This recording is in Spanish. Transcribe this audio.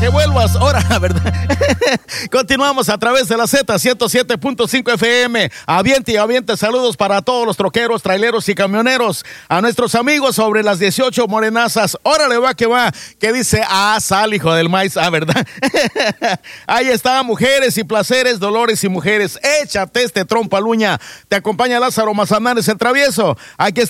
que vuelvas, ahora, ¿verdad? Continuamos a través de la Z107.5 FM. Aviente y aviente, saludos para todos los troqueros, traileros y camioneros. A nuestros amigos sobre las 18 morenazas. Órale, va que va. Que dice, sal, hijo del maíz, ¿verdad? Ahí está, mujeres y placeres, dolores y mujeres. Échate este trompaluña. Te acompaña Lázaro Mazanares, el travieso. Aquí está